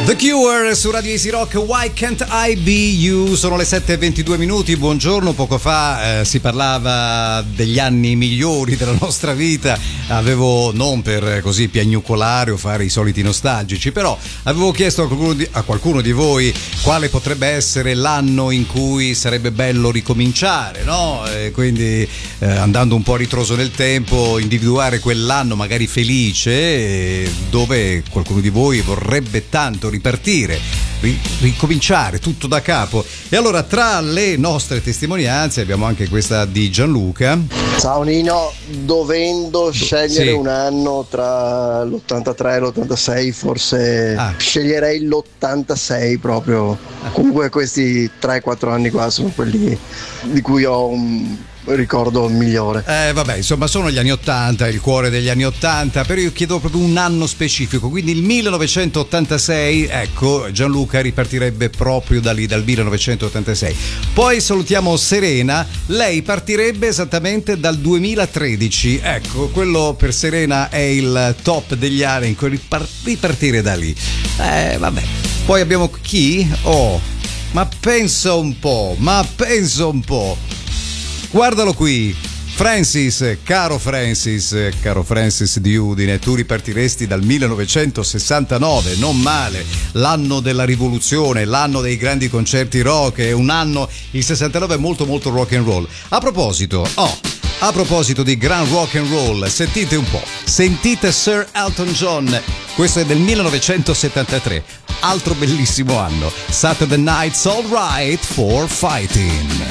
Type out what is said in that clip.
The Cure su Radio Easy Rock, Why Can't I Be You? Sono le 7:22. Buongiorno, poco fa si parlava degli anni migliori della nostra vita. Avevo, non per così piagnucolare o fare i soliti nostalgici, però avevo chiesto a qualcuno di voi quale potrebbe essere l'anno in cui sarebbe bello ricominciare, no? E quindi andando un po' a ritroso nel tempo, individuare quell'anno magari felice dove qualcuno di voi vorrebbe tanto ripartire, ricominciare tutto da capo. E allora, tra le nostre testimonianze abbiamo anche questa di Gianluca. Ciao Nino, dovendo scegliere un anno tra l'83 e l'86, forse sceglierei l'86 proprio. Comunque questi 3-4 anni qua sono quelli di cui ho un ricordo migliore. Vabbè, insomma, sono gli anni 80, il cuore degli anni 80, però io chiedo proprio un anno specifico, quindi il 1986. Ecco, Gianluca ripartirebbe proprio da lì, dal 1986. Poi salutiamo Serena, lei partirebbe esattamente dal 2013. Ecco, quello per Serena è il top degli anni in cui ripartire da lì. Vabbè. Poi abbiamo chi? Ma pensa un po'. Guardalo qui, caro Francis di Udine, tu ripartiresti dal 1969, non male, l'anno della rivoluzione, l'anno dei grandi concerti rock, è un anno, il 69 è molto molto rock and roll. A proposito di gran rock and roll, sentite un po', sentite Sir Elton John, questo è del 1973, altro bellissimo anno, Saturday Night's All Right for Fighting.